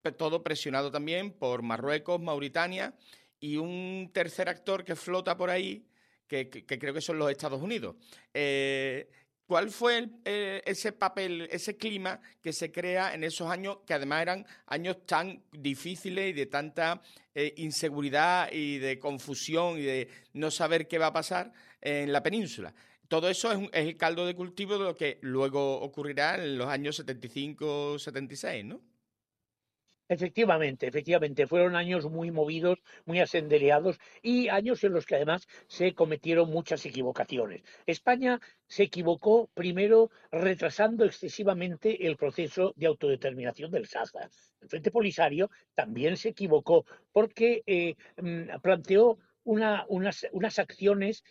todo presionado también por Marruecos, Mauritania y un tercer actor que flota por ahí, que creo que son los Estados Unidos. Eh, ¿Cuál fue ese papel, ese clima que se crea en esos años, que además eran años tan difíciles y de tanta inseguridad y de confusión y de no saber qué va a pasar en la península? Todo eso es el caldo de cultivo de lo que luego ocurrirá en los años 75, 76, ¿no? Efectivamente, fueron años muy movidos, muy asendereados y años en los que además se cometieron muchas equivocaciones. España se equivocó primero retrasando excesivamente el proceso de autodeterminación del Sáhara. El Frente Polisario también se equivocó porque planteó unas acciones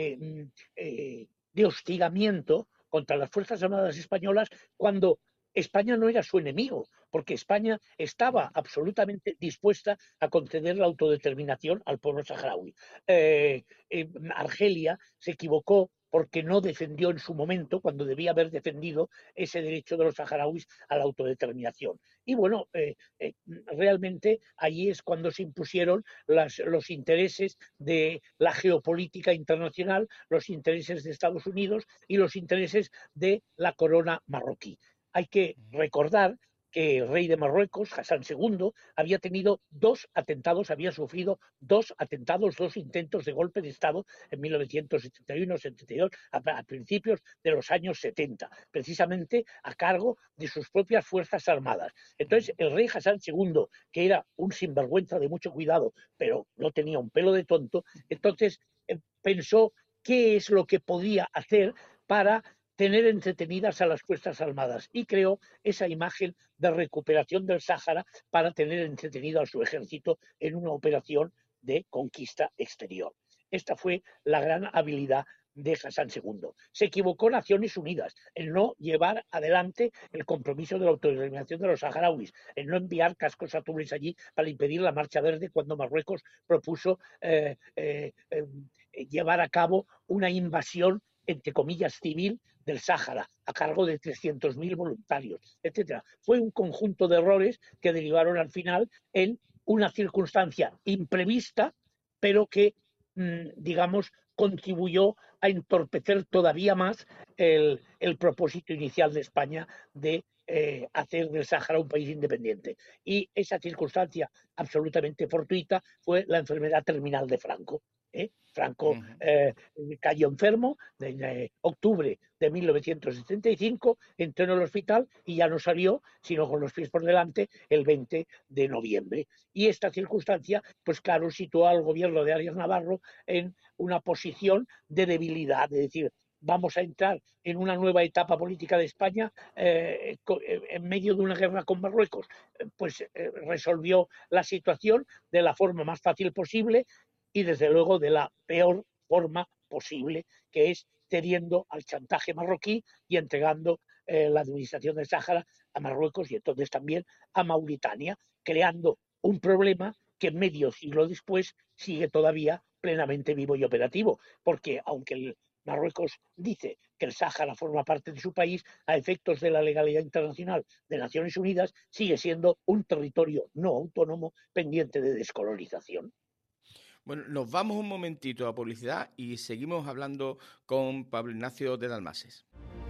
de hostigamiento contra las Fuerzas Armadas españolas cuando España no era su enemigo, porque España estaba absolutamente dispuesta a conceder la autodeterminación al pueblo saharaui. Argelia se equivocó porque no defendió en su momento, cuando debía haber defendido ese derecho de los saharauis a la autodeterminación. Y bueno, realmente allí es cuando se impusieron los intereses de la geopolítica internacional, los intereses de Estados Unidos y los intereses de la corona marroquí. Hay que recordar que el rey de Marruecos, Hassan II, había tenido dos atentados, había sufrido dos atentados, dos intentos de golpe de Estado en 1971-72, a principios de los años 70, precisamente a cargo de sus propias Fuerzas Armadas. Entonces, el rey Hassan II, que era un sinvergüenza de mucho cuidado, pero no tenía un pelo de tonto, entonces pensó qué es lo que podía hacer para tener entretenidas a las Fuerzas Armadas y creó esa imagen de recuperación del Sáhara para tener entretenido a su ejército en una operación de conquista exterior. Esta fue la gran habilidad de Hassan II. Se equivocó Naciones Unidas en no llevar adelante el compromiso de la autodeterminación de los saharauis, en no enviar cascos azules allí para impedir la marcha verde cuando Marruecos propuso llevar a cabo una invasión entre comillas, civil del Sáhara, a cargo de 300.000 voluntarios, etcétera. Fue un conjunto de errores que derivaron al final en una circunstancia imprevista, pero que, digamos, contribuyó a entorpecer todavía más el propósito inicial de España de hacer del Sáhara un país independiente. Y esa circunstancia absolutamente fortuita fue la enfermedad terminal de Franco. Franco Ujú. cayó enfermo en octubre de 1975, entró en el hospital y ya no salió, sino con los pies por delante, el 20 de noviembre. Y esta circunstancia, pues claro, situó al gobierno de Arias Navarro en una posición de debilidad, es decir, vamos a entrar en una nueva etapa política de España en medio de una guerra con Marruecos. Pues resolvió la situación de la forma más fácil posible y desde luego de la peor forma posible, que es cediendo al chantaje marroquí y entregando la administración del Sáhara a Marruecos y entonces también a Mauritania, creando un problema que medio siglo después sigue todavía plenamente vivo y operativo, porque aunque el Marruecos dice que el Sáhara forma parte de su país, a efectos de la legalidad internacional de Naciones Unidas, sigue siendo un territorio no autónomo pendiente de descolonización. Bueno, nos vamos un momentito a publicidad y seguimos hablando con Pablo Ignacio de Dalmases.